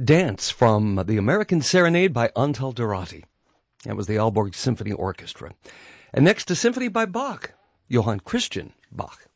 Dance from the American Serenade by Antal Dorati. That was the Aalborg Symphony Orchestra. And next, a symphony by Bach, Johann Christian Bach.